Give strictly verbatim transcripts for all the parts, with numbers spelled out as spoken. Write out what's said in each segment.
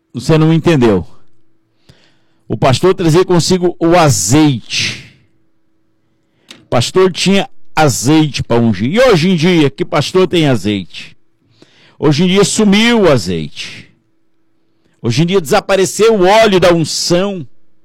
Você não entendeu. O pastor trazia consigo o azeite. O pastor tinha azeite para ungir. E hoje em dia, que pastor tem azeite? Hoje em dia sumiu o azeite. Hoje em dia desapareceu o óleo da unção.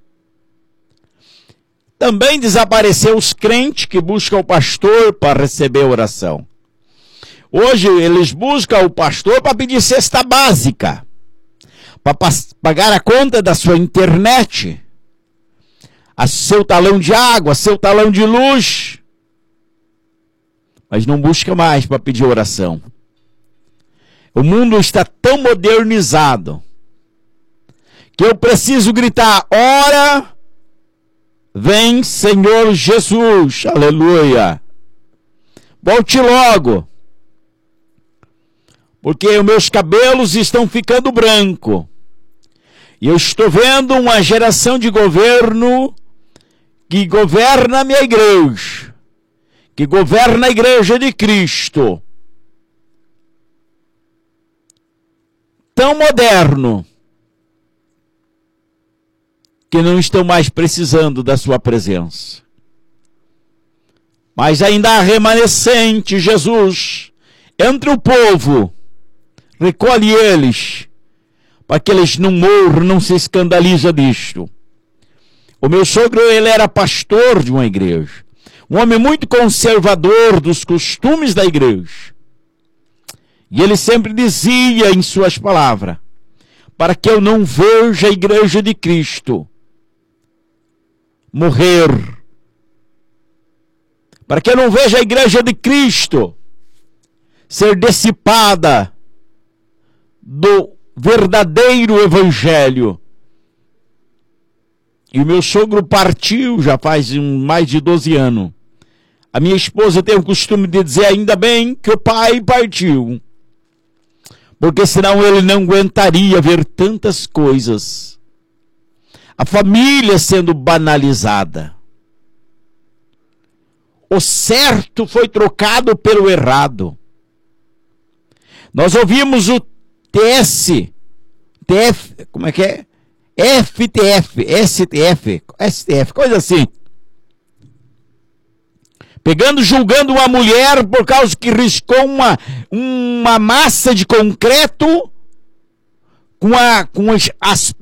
Também desapareceu os crentes que buscam o pastor para receber a oração. Hoje eles buscam o pastor para pedir cesta básica, para pagar a conta da sua internet, a seu talão de água, seu talão de luz, mas não busca mais para pedir oração. O mundo está tão modernizado que eu preciso gritar: ora, vem Senhor Jesus, aleluia, volte logo, porque os meus cabelos estão ficando branco, e eu estou vendo uma geração de governo que governa a minha igreja, que governa a igreja de Cristo, tão moderno, que não estão mais precisando da sua presença. Mas ainda há remanescente, Jesus, entre o povo, recolhe eles, para que eles não morram, não se escandalizem disto. O meu sogro, ele era pastor de uma igreja, um homem muito conservador dos costumes da igreja. E ele sempre dizia em suas palavras: para que eu não veja a igreja de Cristo morrer, para que eu não veja a igreja de Cristo ser dissipada do verdadeiro evangelho. E o meu sogro partiu já faz um, mais de doze anos. A minha esposa tem o costume de dizer: ainda bem que o pai partiu, porque senão ele não aguentaria ver tantas coisas. A família sendo banalizada. O certo foi trocado pelo errado. Nós ouvimos o T S, T F, como é que é? F T F, S T F, S T F, coisa assim. Pegando, julgando uma mulher por causa que riscou uma, uma massa de concreto com, a, com as, as